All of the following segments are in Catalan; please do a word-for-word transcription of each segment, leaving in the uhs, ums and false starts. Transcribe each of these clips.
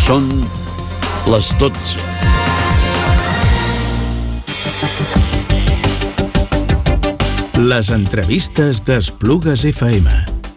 Són les dotze. Les entrevistes d'Esplugues F M.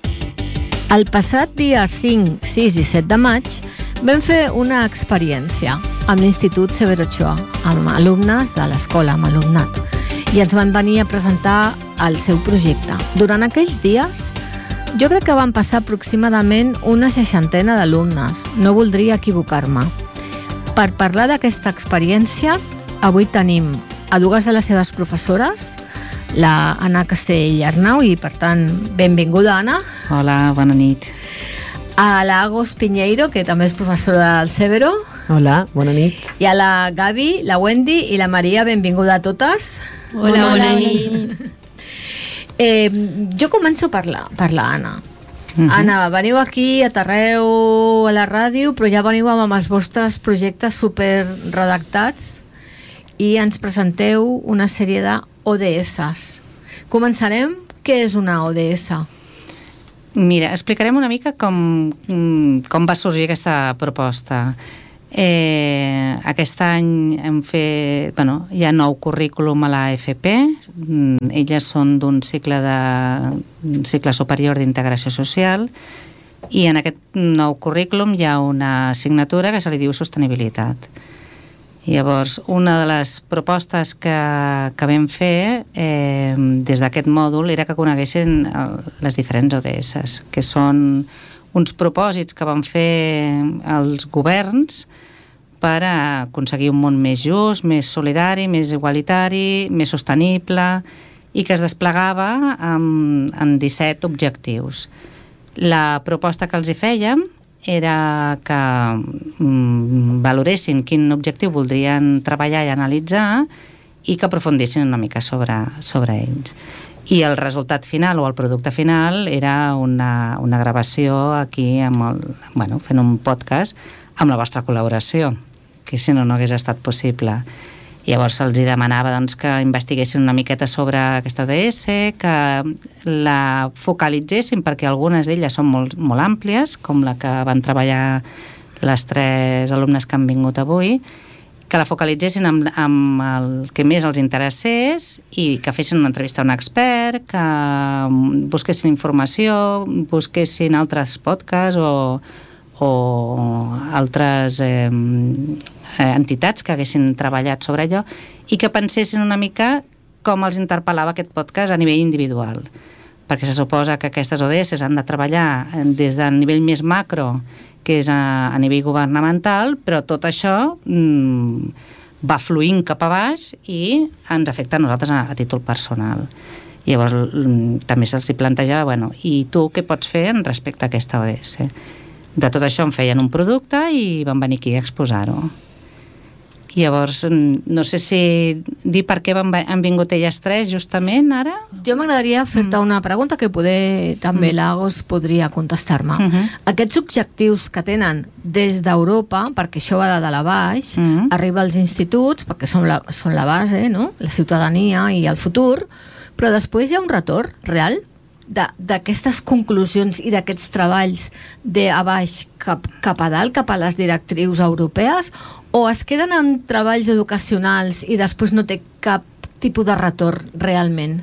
El passat dia cinc, sis i set de maig vam fer una experiència amb l'Institut Severo Ochoa, amb alumnes de l'escola, amb alumnat, i ens van venir a presentar el seu projecte. Durant aquells dies, jo crec que van passar aproximadament una seixantena d'alumnes, no voldria equivocar-me. Per parlar d'aquesta experiència, avui tenim a dues de les seves professores, la Anna Castell Arnau, i per tant, benvinguda, Anna. Hola, bona nit. A la Agos Piñeiro, que també és professora del Severo. Hola, bona nit. I a la Gavi, la Wendy i la Maria, benvinguda a totes. Hola, bona, bona nit. Eh, jo començo per la, per la Anna. Uh-huh. Anna, veniu aquí a Tarreu, a la ràdio, però ja veniu amb els vostres projectes super redactats i ens presenteu una sèrie de O D S. Començarem. Què és una O D S? Mira, explicarem una mica com, com va sorgir aquesta proposta. Eh, aquest any hem fet, bueno, hi ha nou currículum a la F P. Elles són d'un cicle de un cicle superior d'integració social, i en aquest nou currículum hi ha una assignatura que se li diu sostenibilitat. Llavors, una de les propostes que, que vam fer eh, des d'aquest mòdul era que coneguessin les diferents O D S, que són uns propòsits que van fer els governs per aconseguir un món més just, més solidari, més igualitari, més sostenible, i que es desplegava en, en disset objectius. La proposta que els hi fèiem era que mm, valoressin quin objectiu voldrien treballar i analitzar i que aprofundissin una mica sobre, sobre ells. I el resultat final o el producte final era una, una gravació aquí amb el, bueno, fent un podcast amb la vostra col·laboració, que si no no hagués estat possible. Llavors se'ls demanava doncs, que investiguessin una miqueta sobre aquesta O D S, que la focalitzessin, perquè algunes d'elles són molt, molt àmplies, com la que van treballar les tres alumnes que han vingut avui, que la focalitzessin amb, amb el que més els interessés i que fessin una entrevista a un expert, que busquessin informació, busquessin altres podcasts o, o altres eh, entitats que haguessin treballat sobre allò i que pensessin una mica com els interpel·lava aquest podcast a nivell individual, perquè se suposa que aquestes O D S han de treballar des del nivell més macro, que és a, a nivell governamental, però tot això mmm, va fluint cap a baix i ens afecta a nosaltres a, a títol personal. Llavors mm, també se'ls plantejava, bueno, i tu què pots fer en respecte a aquesta O D S? De tot això en feien un producte i van venir aquí a exposar-ho. Llavors, no sé si dir per què van, han vingut elles tres justament ara. Jo m'agradaria fer-te mm. una pregunta que poder també mm. l'Agos podria contestar-me. Mm-hmm. Aquests objectius que tenen des d'Europa, perquè això va de dalt a baix, mm. arriba als instituts, perquè són la, són la base, no? La ciutadania i el futur, però després hi ha un retorn real d'aquestes conclusions i d'aquests treballs de a baix cap, cap a dalt, cap a les directrius europees, o es queden amb treballs educacionals i després no té cap tipus de retorn realment?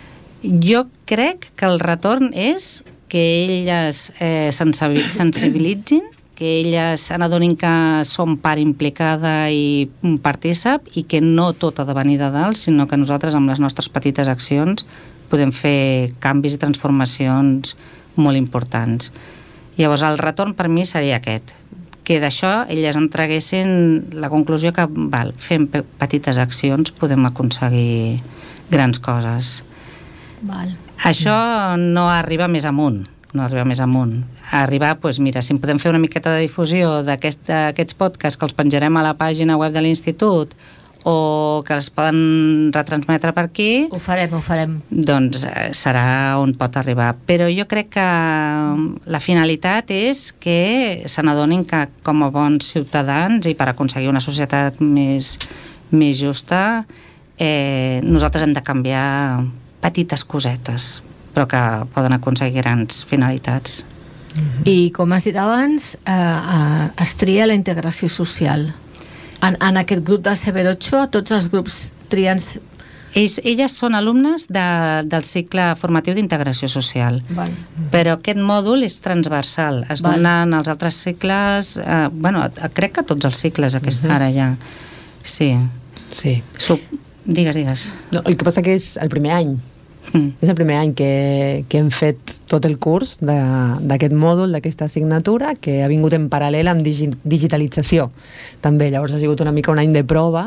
Jo crec que el retorn és que elles eh, sensibilitzin, que elles s'adonin que som part implicada i partícip i que no tot ha de venir de dalt, sinó que nosaltres amb les nostres petites accions podem fer canvis i transformacions molt importants. Llavors el retorn per mi seria aquest, que d'això elles en traguessin la conclusió que val, fent petites accions podem aconseguir grans coses. Val. Això no arriba més amunt, no arriba més amunt. Arribar, doncs mira, si podem fer una miqueta de difusió d'aquests podcasts que els penjarem a la pàgina web de l'Institut o que els poden retransmetre per aquí, ho farem, ho farem. Doncs serà on pot arribar. Però jo crec que la finalitat és que se n'adonin que com a bons ciutadans i per aconseguir una societat més, més justa eh, nosaltres hem de canviar petites cosetes, però que poden aconseguir grans finalitats. Mm-hmm. I com has dit abans, eh, eh, es tria la integració social. En, en aquest grup de Severo Ochoa, tots els grups trien... Ells, elles són alumnes de, del cicle formatiu d'integració social. Val. Però aquest mòdul és transversal. Es Val. dona en els altres cicles... Eh, bueno, crec que tots els cicles aquest, uh-huh. ara ja. Sí. Sí. Sub, digues, digues. No, el que passa que és el primer any. Mm. És el primer any que, que hem fet tot el curs d'aquest mòdul, d'aquesta assignatura, que ha vingut en paral·lel amb digi digitalització. També, llavors ha sigut una mica un any de prova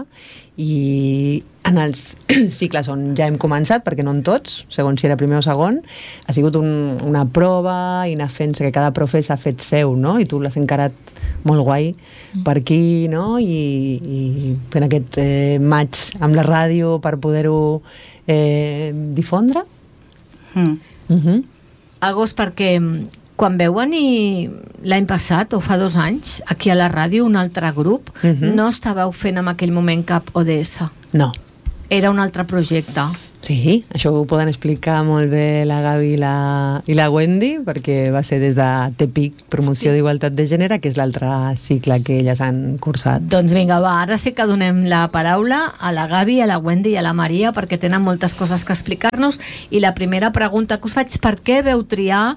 i en els cicles on ja hem començat, perquè no en tots, segons si era primer o segon, ha sigut un, una prova i anar fent que cada profe s'ha fet seu, no? I tu l'has encarat molt guai per aquí, no? I, i fent aquest eh, match amb la ràdio per poder-ho eh, difondre. Mm. Uh-huh. Agos, perquè quan veu venir l'any passat o fa dos anys aquí a la ràdio un altre grup, uh-huh. no estàveu fent en aquell moment cap O D S. No. Era un altre projecte. Sí, això ho poden explicar molt bé la Gavi i la, i la Wendy, perquè va ser des de Tepic, Promoció sí. d'Igualtat de Gènere, que és l'altre cicle que elles han cursat. Doncs vinga, va, ara sí que donem la paraula a la Gavi, a la Wendy i a la Maria, perquè tenen moltes coses que explicar-nos. I la primera pregunta que us faig, per què veu triar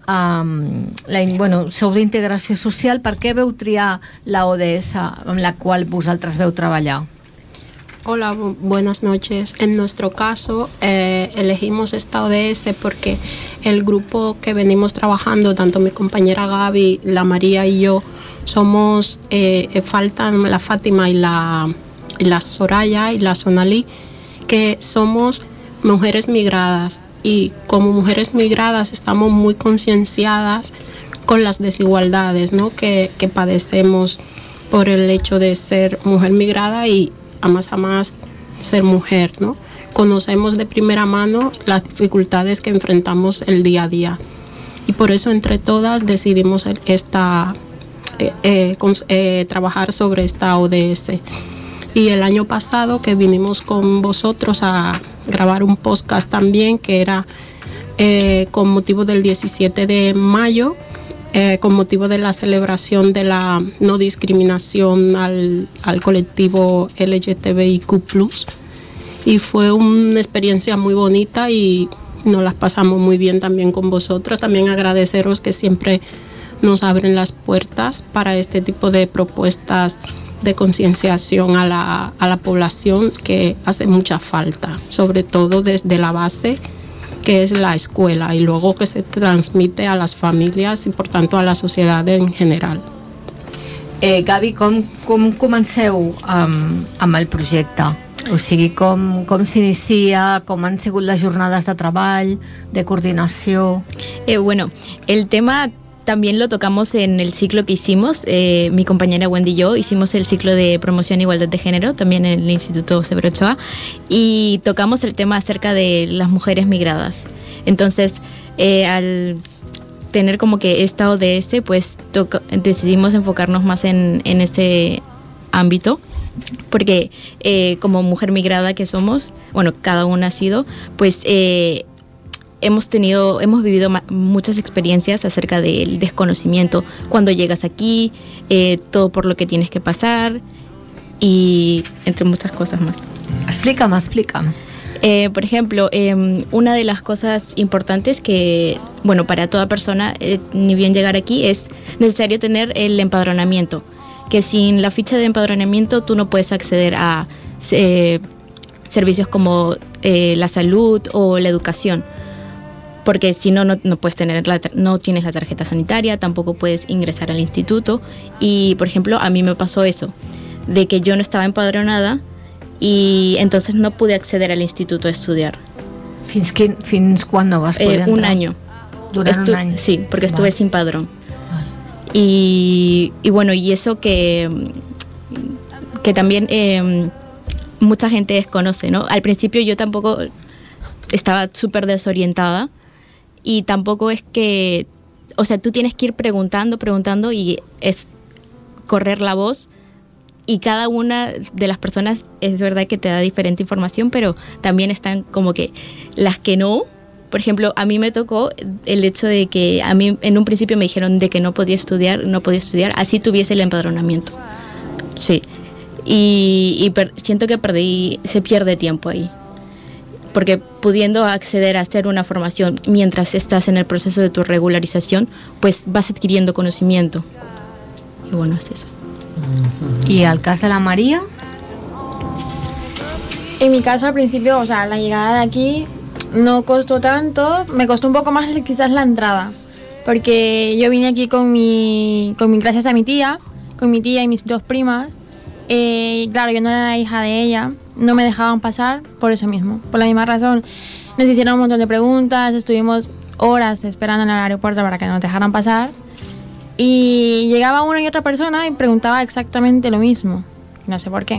Um, la, bueno, sou d'integració social, per què veu triar la O D S amb la qual vosaltres veu treballar? Hola, bu buenas noches. En nuestro caso, eh, elegimos esta O D S porque el grupo que venimos trabajando, tanto mi compañera Gaby, la María y yo, somos, eh, faltan la Fátima y la, y la Soraya y la Sonali, que somos mujeres migradas. Y como mujeres migradas estamos muy concienciadas con las desigualdades, ¿no? que, que padecemos por el hecho de ser mujer migrada y a más a más ser mujer, ¿no? Conocemos de primera mano las dificultades que enfrentamos el día a día. Y por eso entre todas decidimos esta, eh, eh, con, eh, trabajar sobre esta O D S. Y el año pasado que vinimos con vosotros a grabar un podcast también, que era eh, con motivo del diecisiete de mayo, eh, con motivo de la celebración de la no discriminación al, al colectivo L G T B I Q plus. Y fue una experiencia muy bonita y nos las pasamos muy bien también con vosotros. También agradeceros que siempre nos abren las puertas para este tipo de propuestas de concienciación a la, a la población, que hace mucha falta, sobre todo desde la base, que es la escuela, y luego que se transmite a las familias y por tanto a la sociedad en general. Eh, Gavi, com, com comenceu um, amb el projecte? O sigui, com, com s'inicia, com han sigut les jornades de treball, de coordinació? Eh, bueno, el tema también lo tocamos en el ciclo que hicimos, eh, mi compañera Wendy y yo hicimos el ciclo de promoción e igualdad de género, también en el Instituto Severo Ochoa, y tocamos el tema acerca de las mujeres migradas. Entonces, eh, al tener como que esta O D S, pues toca, decidimos enfocarnos más en, en ese ámbito, porque eh, como mujer migrada que somos, bueno, cada una ha sido, pues eh, hemos tenido, hemos vivido muchas experiencias acerca del desconocimiento cuando llegas aquí, eh, todo por lo que tienes que pasar y entre muchas cosas más. Explícame, explícame. Eh, por ejemplo, eh, una de las cosas importantes que, bueno, para toda persona, eh, ni bien llegar aquí, es necesario tener el empadronamiento, que sin la ficha de empadronamiento tú no puedes acceder a eh, servicios como eh, la salud o la educación. Porque si no, no, no puedes tener la, no tienes la tarjeta sanitaria, tampoco puedes ingresar al instituto. Y, por ejemplo, a mí me pasó eso, de que yo no estaba empadronada y entonces no pude acceder al instituto a estudiar. Fins, quin, fins quan no vas poder eh, entrar? Un año. Durant Estu un año. Sí, porque estuve vale. sin padrón. Vale. Y, y bueno, y eso que, que también eh, mucha gente desconoce, ¿no? Al principio yo tampoco estaba súper desorientada. Y tampoco es que, o sea, tú tienes que ir preguntando, preguntando y es correr la voz. Y cada una de las personas es verdad que te da diferente información, pero también están como que las que no, Por ejemplo, a mí me tocó el hecho de que a mí en un principio me dijeron de que no podía estudiar, no podía estudiar, así tuviese el empadronamiento. Sí. Y, y per, siento que perdí, se pierde tiempo ahí. Porque pudiendo acceder a hacer una formación mientras estás en el proceso de tu regularización, pues vas adquiriendo conocimiento. Y bueno, es eso. ¿Y al caso de la María? En mi caso, al principio, o sea, la llegada de aquí no costó tanto, me costó un poco más quizás la entrada, porque yo vine aquí con mi, con mi gracias a mi tía, con mi tía y mis dos primas. Eh, claro, yo no era la hija de ella, no me dejaban pasar por eso mismo, por la misma razón. Nos hicieron un montón de preguntas, estuvimos horas esperando en el aeropuerto para que nos dejaran pasar, y llegaba una y otra persona y preguntaba exactamente lo mismo, no sé por qué.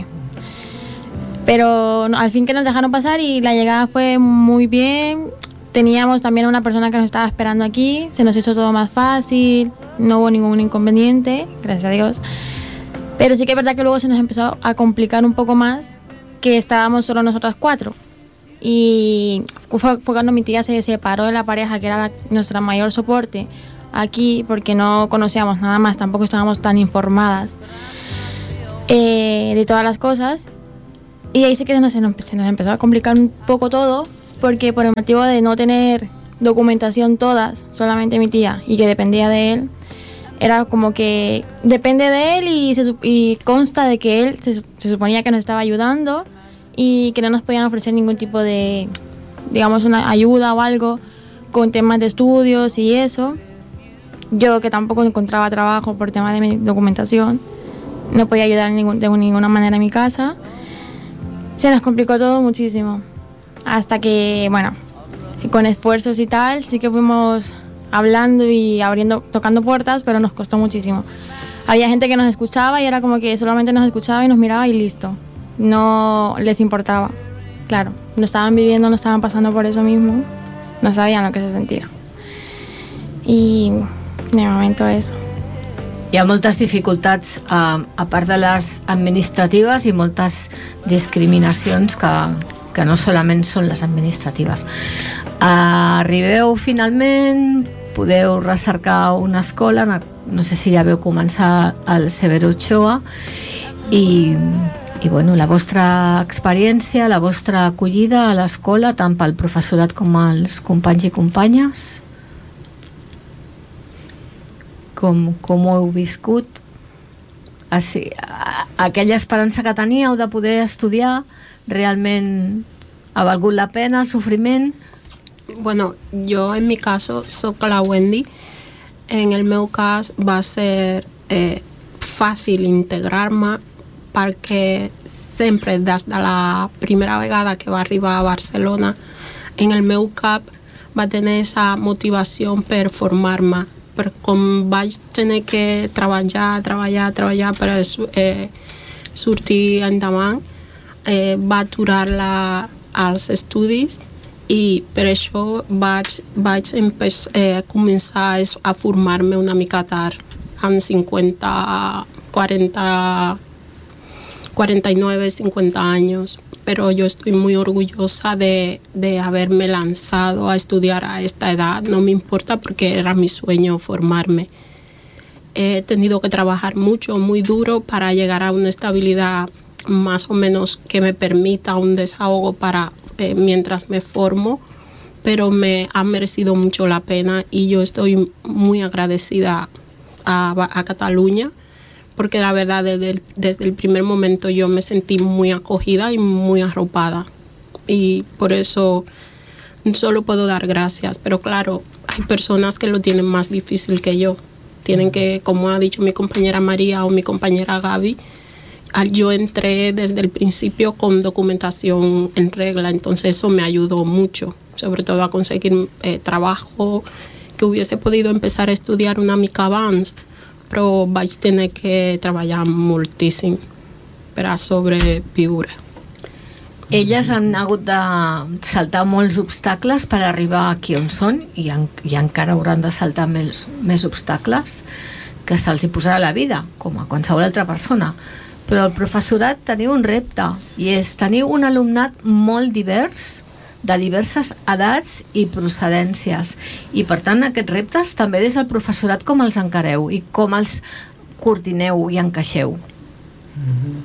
Pero al fin que nos dejaron pasar y la llegada fue muy bien. Teníamos también una persona que nos estaba esperando aquí, se nos hizo todo más fácil, no hubo ningún inconveniente, gracias a Dios. Pero sí que es verdad que luego se nos empezó a complicar un poco más, que estábamos solo nosotras cuatro. Y fue, fue cuando mi tía se separó de la pareja, que era la, nuestra mayor soporte aquí, porque no conocíamos nada más, tampoco estábamos tan informadas eh, de todas las cosas. Y ahí sí que se nos, se nos empezó a complicar un poco todo, porque por el motivo de no tener documentación todas, solamente mi tía, y que dependía de él, era como que depende de él y, se, y consta de que él se, se suponía que nos estaba ayudando y que no nos podían ofrecer ningún tipo de, digamos, una ayuda o algo con temas de estudios y eso. Yo, que tampoco encontraba trabajo por tema de mi documentación, no podía ayudar ningún, de ninguna manera en mi casa. Se nos complicó todo muchísimo, hasta que, bueno, con esfuerzos y tal, sí que fuimos hablando y abriendo, tocando puertas, pero nos costó muchísimo. Había gente que nos escuchaba y era como que solamente nos escuchaba y nos miraba y listo. No les importaba. Claro, no estaban viviendo, no estaban pasando por eso mismo, no sabían lo que se sentía. Y de momento eso. Hi ha moltes dificultats a, a part de les administratives i moltes discriminacions que, que no solament són les administratives. Arribeu finalment, podeu recercar una escola, no sé si ja veu començar el Severo Ochoa, i, i bueno, la vostra experiència, la vostra acollida a l'escola, tant pel professorat com els companys i companyes, com, com ho heu viscut? Així, aquella esperança que teníeu de poder estudiar realment ha valgut la pena el sofriment? Bueno, yo en mi caso soy la Wendy. En el meu cas va ser eh, fàcil integrar-me perquè sempre des de la primera vegada que va arribar a Barcelona en el meu cap va tenir esa motivació per formar-me, per com vaig tenir que treballar, treballar, treballar per eh, sortir endavant, eh, va aturar la, els estudis i per això vaig, vaig empe- eh, començar a formar-me una mica tard, amb cincuenta, cuarenta, cuarenta y nueve, cincuenta años. Pero yo estoy muy orgullosa de, de haberme lanzado a estudiar a esta edad. No me importa porque era mi sueño formarme. He tenido que trabajar mucho, muy duro para llegar a una estabilidad más o menos que me permita un desahogo para eh, mientras me formo, pero me ha merecido mucho la pena y yo estoy muy agradecida a, a Cataluña, porque la verdad desde el, desde el primer momento yo me sentí muy acogida y muy arropada y por eso solo puedo dar gracias, pero claro, hay personas que lo tienen más difícil que yo, tienen que, como ha dicho mi compañera María o mi compañera Gaby, yo entré desde el principio con documentación en regla, entonces eso me ayudó mucho, sobre todo a conseguir eh, trabajo, que hubiese podido empezar a estudiar una mica abans, però vaig tenir que treballar moltíssim per a sobreviure. Elles han hagut de saltar molts obstacles per arribar aquí on són i, en, i encara hauran de saltar més, més obstacles que se'ls hi posarà la vida, com a qualsevol altra persona. Però el professorat teniu un repte i és teniu un alumnat molt divers de diverses edats i procedències. I, per tant, aquests reptes també des del professorat com els encareu i com els coordineu i encaixeu. Mm-hmm.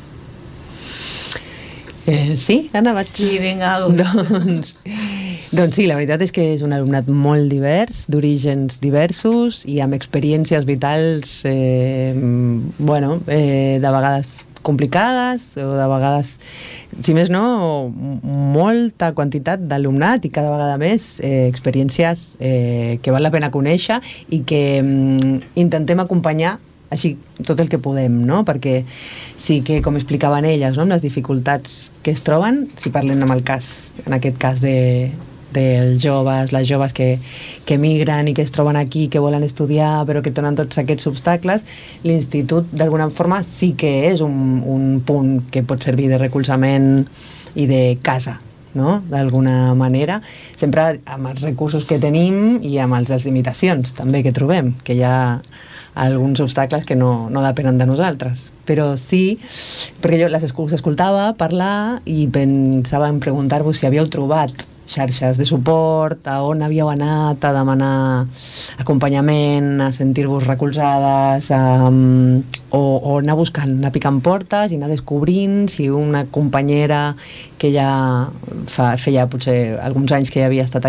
Eh, sí, Anna, vaig... Sí, vinga. Doncs, doncs sí, la veritat és que és un alumnat molt divers, d'orígens diversos i amb experiències vitals, eh, bueno, eh, de vegades complicades o de vegades, si més no, molta quantitat d'alumnat i cada vegada més eh, experiències eh, que val la pena conèixer i que mm, intentem acompanyar així tot el que podem, no? Perquè sí que, com explicaven elles, no? Amb les dificultats que es troben, si parlem amb el cas, en aquest cas de, dels joves, les joves que, que migren i que es troben aquí, que volen estudiar però que tenen tots aquests obstacles, l'institut d'alguna forma sí que és un, un punt que pot servir de recolzament i de casa, no? D'alguna manera, sempre amb els recursos que tenim i amb les limitacions també que trobem, que hi ha alguns obstacles que no, no depenen de nosaltres. Però sí, perquè jo les escoltava parlar i pensava en preguntar-vos si havíeu trobat xarxes de suport, a on havíeu anat a demanar acompanyament, a sentir-vos recolzades, a, o, o anar buscant, anar picant portes i anar descobrint si una companyera que ja fa, feia potser alguns anys que ja havia estat